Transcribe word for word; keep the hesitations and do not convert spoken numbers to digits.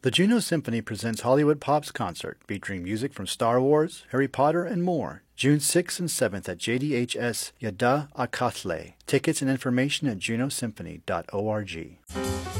The Juno Symphony presents Hollywood Pops Concert, featuring music from Star Wars, Harry Potter, and more, June sixth and seventh at J D H S Yada Akatle. Tickets and information at juno symphony dot org.